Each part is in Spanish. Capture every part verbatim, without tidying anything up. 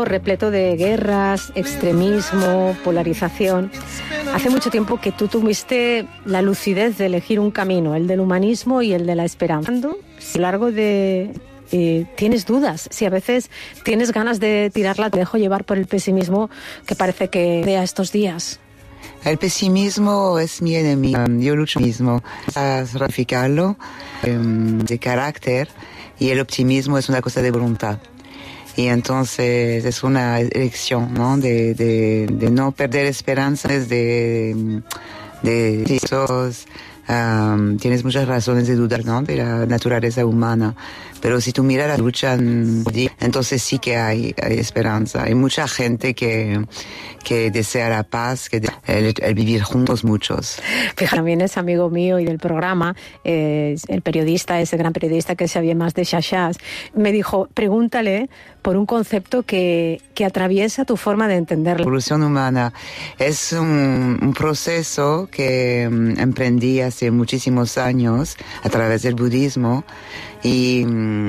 mundo repleto de guerras, extremismo, polarización. Hace mucho tiempo que tú tuviste la lucidez de elegir un camino, el del humanismo y el de la esperanza. A lo largo de... Eh, tienes dudas, si a veces tienes ganas de tirarla, te dejo llevar por el pesimismo que parece que vea estos días. El pesimismo es mi enemigo. Yo lucho mismo para ratificarlo um, de carácter, y el optimismo es una cosa de voluntad. Y entonces es una elección, ¿no? De, de, de no perder esperanzas, de, de, de esos, um, tienes muchas razones de dudar, ¿no? De la naturaleza humana. Pero si tú miras la lucha, entonces sí que hay, hay esperanza. Hay mucha gente que, que desea la paz, que el, el vivir juntos muchos. Fíjate, también es amigo mío y del programa, eh, el periodista, ese gran periodista que sabía más de Chachas, me dijo, pregúntale por un concepto que, que atraviesa tu forma de entenderlo. La evolución humana es un, un proceso que um, emprendí hace muchísimos años a través del budismo. Y,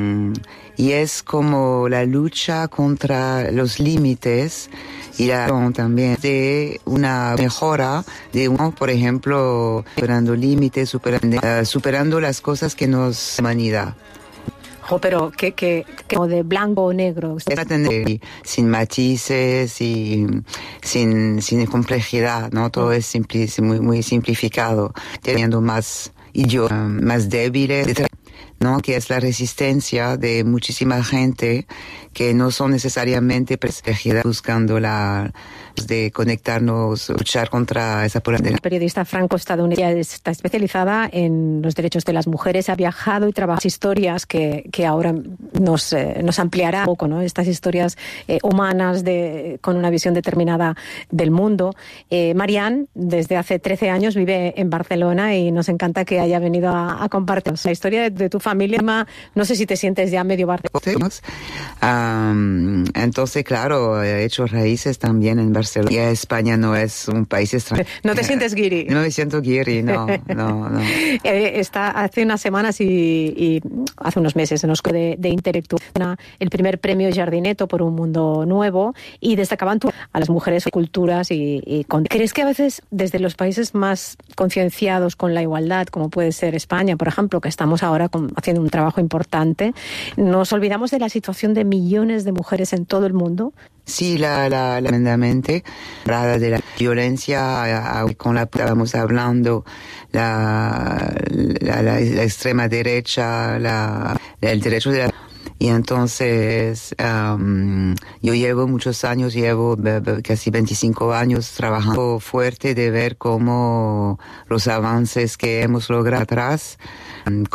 y es como la lucha contra los límites y la también de una mejora de uno, por ejemplo, superando límites, superando, uh, superando las cosas que nos humanidad. Oh, pero que, que, que como de blanco o negro. Sin matices y sin, sin complejidad, ¿no? Todo es simpli, muy, muy simplificado, teniendo más idiomas, más débiles, ¿no? Que es la resistencia de muchísima gente que no son necesariamente privilegiadas buscando la de conectarnos, luchar contra esa polaridad. La periodista franco-estadounidense está especializada en los derechos de las mujeres, ha viajado y trabaja historias que, que ahora nos, eh, nos ampliará un poco, ¿no? Estas historias eh, humanas de, con una visión determinada del mundo. Eh, Marianne, desde hace trece años vive en Barcelona y nos encanta que haya venido a, a compartir la historia de, de tu familia. No sé si te sientes ya medio barcelonés. Um, entonces, claro, he hecho raíces también en Barcelona. Y España no es un país extranjero. ¿No te sientes guiri? No me siento guiri, no, no, no. Eh, está hace unas semanas y, y hace unos meses nos de, de Intelectual el primer premio Jardineto por un mundo nuevo y destacaban tú a las mujeres, culturas y, y con... ¿Crees que a veces desde los países más concienciados con la igualdad, como puede ser España, por ejemplo, que estamos ahora con, haciendo un trabajo importante, nos olvidamos de la situación de millones de mujeres en todo el mundo? Sí, la, la, la tremendamente, de la violencia con la que estábamos hablando, la, la, la, la extrema derecha, la, el derecho de la... Y entonces um, yo llevo muchos años, llevo casi veinticinco años trabajando fuerte de ver cómo los avances que hemos logrado atrás